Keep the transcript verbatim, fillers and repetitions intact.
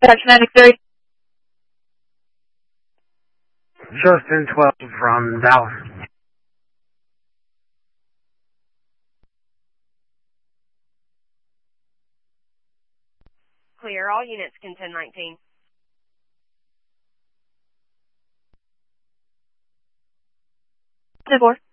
Kinetic three. Justin twelve from Dallas. Clear. All units can ten nineteen. ten four.